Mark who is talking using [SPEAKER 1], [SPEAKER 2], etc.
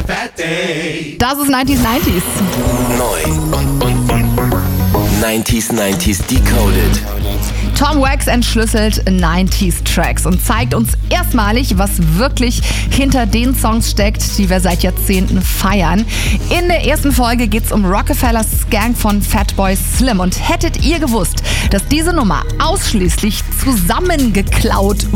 [SPEAKER 1] Das ist 90s.
[SPEAKER 2] Neu und 90s Decoded.
[SPEAKER 1] Tom Wax entschlüsselt 90s Tracks und zeigt uns erstmalig, was wirklich hinter den Songs steckt, die wir seit Jahrzehnten feiern. In der ersten Folge geht's um Rockefellers Gang von Fatboy Slim. Und hättet ihr gewusst, dass diese Nummer ausschließlich zusammengeklaut